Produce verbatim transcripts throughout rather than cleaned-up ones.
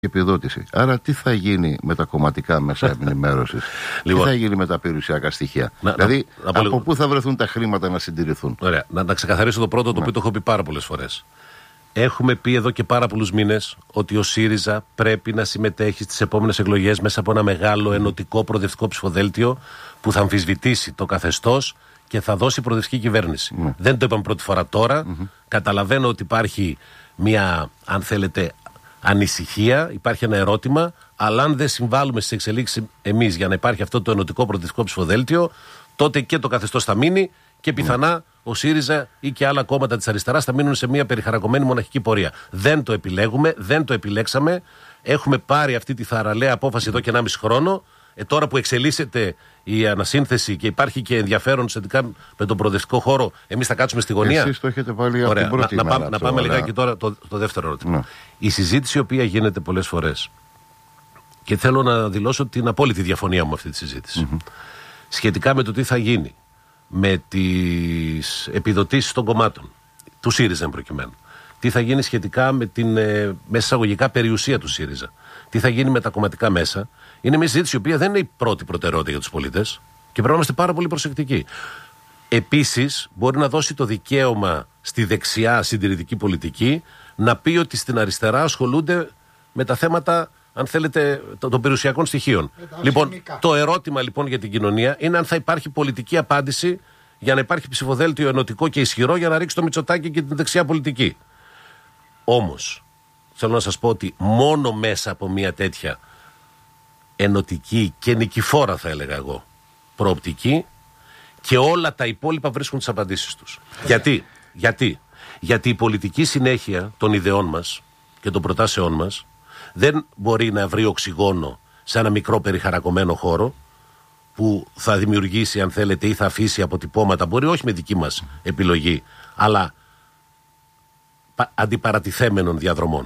επιδότηση. Άρα τι θα γίνει με τα κομματικά μέσα ενημέρωσης, λοιπόν, τι θα γίνει με τα περιουσιακά στοιχεία. Να, δηλαδή να, να από λίγο... πού θα βρεθούν τα χρήματα να συντηρηθούν. Ωραία. Να, να ξεκαθαρίσω το πρώτο, το ναι. οποίο το έχω πει πάρα πολλές φορές. Έχουμε πει εδώ και πάρα πολλούς μήνες ότι ο ΣΥΡΙΖΑ πρέπει να συμμετέχει στις επόμενες εκλογές μέσα από ένα μεγάλο ενωτικό προοδευτικό ψηφοδέλτιο που θα αμφισβητήσει το καθεστώς και θα δώσει προοδευτική κυβέρνηση. Mm. Δεν το είπαμε πρώτη φορά τώρα. Mm-hmm. Καταλαβαίνω ότι υπάρχει μια, αν θέλετε, ανησυχία, υπάρχει ένα ερώτημα, αλλά αν δεν συμβάλλουμε στις εξελίξεις εμείς για να υπάρχει αυτό το ενωτικό προοδευτικό ψηφοδέλτιο, τότε και το καθεστώς θα μείνει και πιθανά mm. ο ΣΥΡΙΖΑ ή και άλλα κόμματα της αριστεράς θα μείνουν σε μια περιχαρακωμένη μοναχική πορεία. Δεν το επιλέγουμε, δεν το επιλέξαμε. Έχουμε πάρει αυτή τη θαραλέα απόφαση εδώ και ενάμιση χρόνο. Ε, τώρα που εξελίσσεται η ανασύνθεση και υπάρχει και ενδιαφέρον σχετικά με τον προοδευτικό χώρο, εμείς θα κάτσουμε στη γωνία. Εσείς το έχετε βάλει από την πρώτη να, μέρα. Να, να πάμε ωραία. λιγάκι τώρα το, το δεύτερο ερώτημα. Ναι. Η συζήτηση η οποία γίνεται πολλές φορές, και θέλω να δηλώσω την απόλυτη διαφωνία μου με αυτή τη συζήτηση, mm-hmm. σχετικά με το τι θα γίνει με τις επιδοτήσεις των κομμάτων, του ΣΥΡΙΖΑ εν προκειμένου. Τι θα γίνει σχετικά με την ε, μέσα εισαγωγικά περιουσία του ΣΥΡΙΖΑ. Τι θα γίνει με τα κομματικά μέσα. Είναι μια συζήτηση η οποία δεν είναι η πρώτη προτεραιότητα για τους πολίτες και πρέπει να είμαστε πάρα πολύ προσεκτικοί. Επίσης, μπορεί να δώσει το δικαίωμα στη δεξιά συντηρητική πολιτική να πει ότι στην αριστερά ασχολούνται με τα θέματα, αν θέλετε, των περιουσιακών στοιχείων. Λοιπόν, σημικά. Το ερώτημα λοιπόν για την κοινωνία είναι αν θα υπάρχει πολιτική απάντηση για να υπάρχει ψηφοδέλτιο ενωτικό και ισχυρό για να ρίξει το Μητσοτάκη και την δεξιά πολιτική. Όμως, θέλω να σας πω ότι μόνο μέσα από μια τέτοια ενωτική και νικηφόρα, θα έλεγα εγώ, προοπτική, και όλα τα υπόλοιπα βρίσκουν τις απαντήσεις τους. Γιατί? Γιατί? Γιατί η πολιτική συνέχεια των ιδεών μας και των προτάσεών μας δεν μπορεί να βρει οξυγόνο σε ένα μικρό περιχαρακωμένο χώρο που θα δημιουργήσει, αν θέλετε, ή θα αφήσει αποτυπώματα, μπορεί όχι με δική μας επιλογή, αλλά αντιπαρατηθέμενων διαδρομών.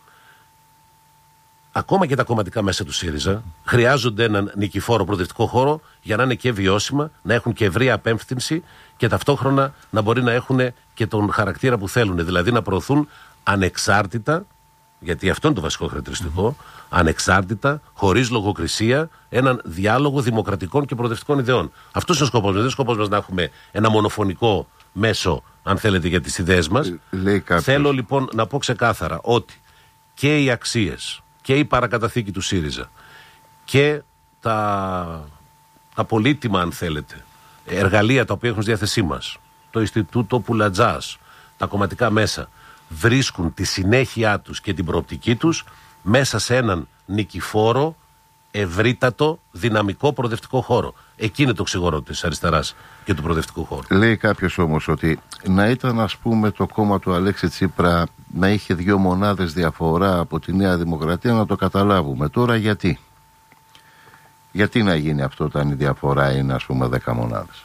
Ακόμα και τα κομματικά μέσα του ΣΥΡΙΖΑ χρειάζονται έναν νικηφόρο προοδευτικό χώρο για να είναι και βιώσιμα, να έχουν και ευρεία απέμφθυνση και ταυτόχρονα να μπορεί να έχουν και τον χαρακτήρα που θέλουν. Δηλαδή να προωθούν ανεξάρτητα, γιατί αυτό είναι το βασικό χαρακτηριστικό, mm-hmm. ανεξάρτητα, χωρίς λογοκρισία, έναν διάλογο δημοκρατικών και προοδευτικών ιδεών. Αυτός είναι ο σκοπός μας. Δεν είναι ο σκοπός μας να έχουμε ένα μονοφωνικό μέσο, αν θέλετε, για τις ιδέες μας. Θέλω λοιπόν να πω ξεκάθαρα ότι και οι αξίες και η παρακαταθήκη του ΣΥΡΙΖΑ και τα, τα πολύτιμα, αν θέλετε, εργαλεία τα οποία έχουν στη διάθεσή μας, το Ινστιτούτο Πουλατζάς, τα κομματικά μέσα, βρίσκουν τη συνέχεια τους και την προοπτική τους μέσα σε έναν νικηφόρο, ευρύτατο, δυναμικό προοδευτικό χώρο. Εκεί είναι το ξεγόρο της αριστεράς και του προοδευτικού χώρου. Λέει κάποιος όμως ότι να ήταν, ας πούμε, το κόμμα του Αλέξη Τσίπρα να είχε δύο μονάδες διαφορά από τη Νέα Δημοκρατία, να το καταλάβουμε. Τώρα γιατί? Γιατί να γίνει αυτό όταν η διαφορά είναι, ας πούμε, δέκα μονάδες?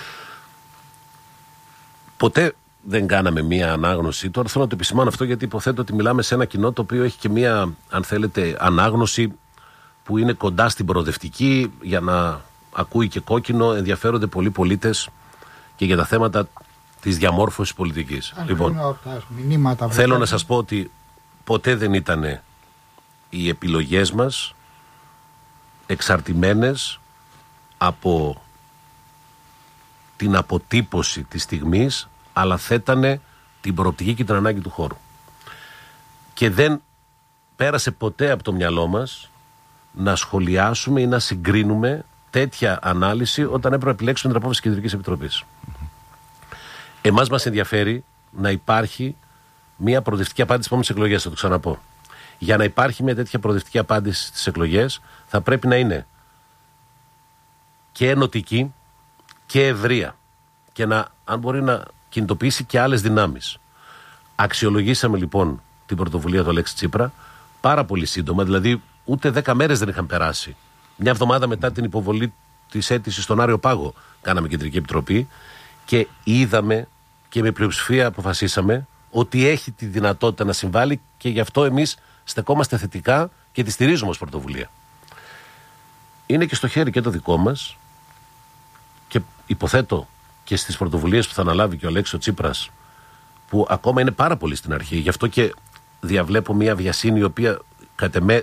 Ποτέ δεν κάναμε μία ανάγνωση. Τώρα θέλω να το επισημάνω αυτό γιατί υποθέτω ότι μιλάμε σε ένα κοινό το οποίο έχει και μία, αν θέλετε, ανάγνωση που είναι κοντά στην προοδευτική, για να ακούει και κόκκινο, ενδιαφέρονται πολλοί πολίτες και για τα θέματα της διαμόρφωσης πολιτικής. Αν λοιπόν, θέλω να σας πω ότι ποτέ δεν ήταν οι επιλογές μας εξαρτημένες από την αποτύπωση της στιγμής, αλλά θέτανε την προοπτική και την ανάγκη του χώρου. Και δεν πέρασε ποτέ από το μυαλό μας να σχολιάσουμε ή να συγκρίνουμε τέτοια ανάλυση όταν έπρεπε να επιλέξουμε την απόφαση της Κεντρικής Επιτροπής. Εμάς μας ενδιαφέρει να υπάρχει μια προοδευτική απάντηση στις επόμενες εκλογές, θα το ξαναπώ. Για να υπάρχει μια τέτοια προοδευτική απάντηση στις εκλογές, θα πρέπει να είναι και ενωτική και ευρεία και να, αν μπορεί, να κινητοποιήσει και άλλες δυνάμεις. Αξιολογήσαμε λοιπόν την πρωτοβουλία του Αλέξη Τσίπρα πάρα πολύ σύντομα, δηλαδή ούτε δέκα μέρες δεν είχαν περάσει. Μια εβδομάδα μετά την υποβολή της αίτησης στον Άριο Πάγο κάναμε Κεντρική Επιτροπή και είδαμε και με πλειοψηφία αποφασίσαμε ότι έχει τη δυνατότητα να συμβάλλει και γι' αυτό εμείς στεκόμαστε θετικά και τη στηρίζουμε ως πρωτοβουλία. Είναι και στο χέρι και το δικό μας και υποθέτω και στις πρωτοβουλίες που θα αναλάβει και ο Αλέξης ο Τσίπρας, που ακόμα είναι πάρα πολύ στην αρχή, γι' αυτό και διαβλέπω μια βιασύνη η οποία κατ' εμέ